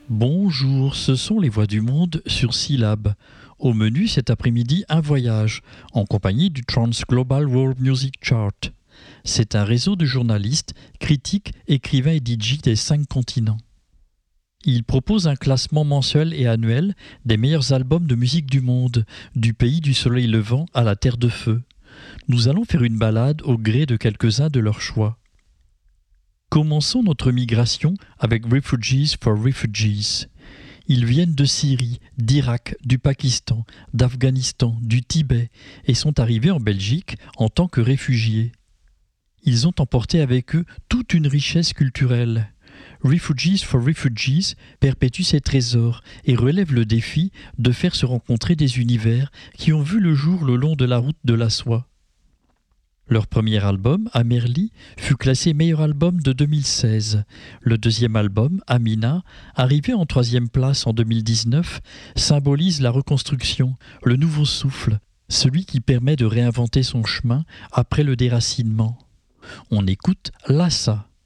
Bonjour, ce sont les Voix du Monde sur Syllab. Au menu cet après-midi, un voyage en compagnie du Trans Global World Music Chart. C'est un réseau de journalistes, critiques, écrivains et DJ des 5 continents. Il propose un classement mensuel et annuel des meilleurs albums de musique du monde, du pays du soleil levant à la terre de feu. Nous allons faire une balade au gré de quelques-uns de leurs choix. Commençons notre migration avec Refugees for Refugees. Ils viennent de Syrie, d'Irak, du Pakistan, d'Afghanistan, du Tibet et sont arrivés en Belgique en tant que réfugiés. Ils ont emporté avec eux toute une richesse culturelle. Refugees for Refugees perpétue ces trésors et relève le défi de faire se rencontrer des univers qui ont vu le jour le long de la route de la soie. Leur premier album, Amerli, fut classé meilleur album de 2016. Le deuxième album, Amina, arrivé en 3e place en 2019, symbolise la reconstruction, le nouveau souffle, celui qui permet de réinventer son chemin après le déracinement. On écoute Lassa.